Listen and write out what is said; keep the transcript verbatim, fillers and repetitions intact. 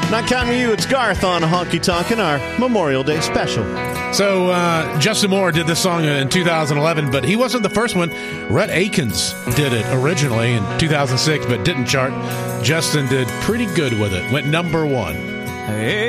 Not counting you, it's Garth on Honky Tonkin', our Memorial Day special. So uh, Justin Moore did this song in two thousand eleven, but he wasn't the first one. Rhett Akins did it originally in two thousand six, but didn't chart. Justin did pretty good with it. Went number one. Hey.